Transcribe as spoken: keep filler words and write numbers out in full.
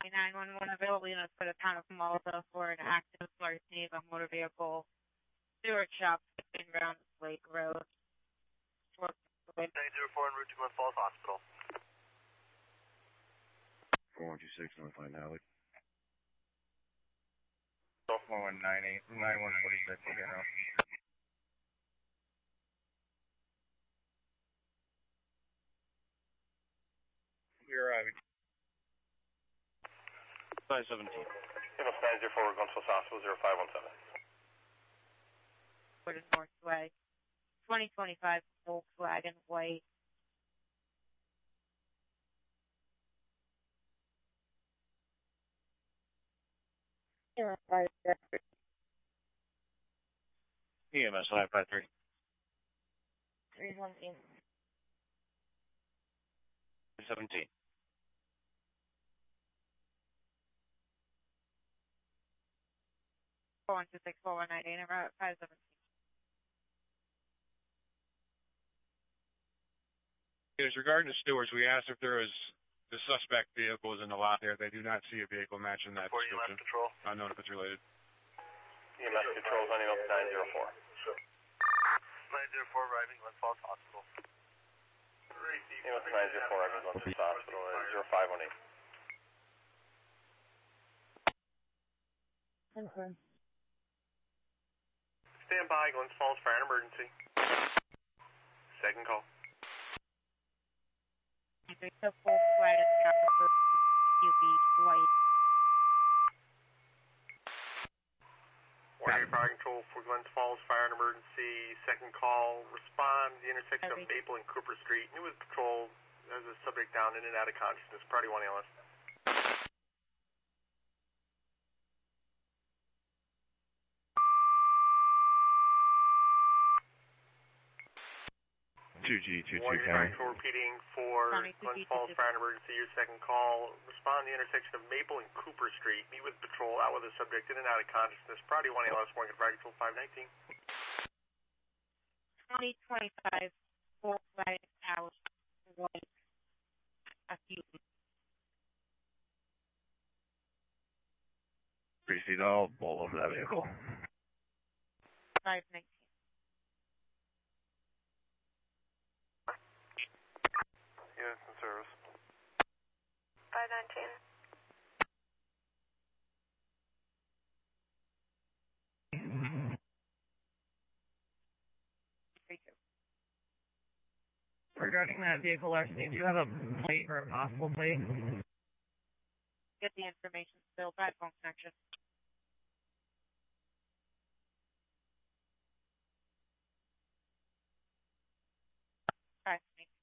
nine one one available units for the town of Malta for an active larceny of a motor vehicle steward shop in Round Lake Road. nine zero four en route to Glen Falls Hospital. four one two six, notify Nally. four one nine eight, nine one four six, you know. You're arriving. five seventeen. Innos nine zero four, Glen Falls Hospital, zero five one seven. For the Northway. twenty twenty-five Volkswagen White. E M S five five three. three one eight. seventeen. four one two six four one nine eight, about five seventeen. Yes, regarding the stewards, we asked if there was the suspect vehicle was in the lot there. They do not see a vehicle matching that For E M S description. Control. Unknown if it's related. E M S Control is on Innos nine zero four. nine zero four arriving Glen Falls Hospital. Innos nine zero four arriving Glen Falls Hospital at zero five one eight. Okay. Stand by, Glen Falls for an emergency. Second call. There's a Volkswagen S U V White. Warning Fire Control for Glen Falls Fire and Emergency. Second call. Respond to the intersection of Maple and Cooper Street. New with patrol. There's a subject down in and out of consciousness. Priority one A L S. two G two two Warning Fire Control repeating for Glen Falls Fire and Emergency. Your second call. Respond to the intersection of Maple and Cooper Street. Meet with patrol. Out with a subject in and out of consciousness. Priority one A L S. Warning Fire Control five nineteen. twenty twenty-five Volkswagen House White. S U V. Proceed all all over that vehicle. five nineteen. Units in service. five nineteen. Regarding that vehicle larceny, do you have a plate or a possible plate? Get the information still. Bad phone connection. Five nineteen.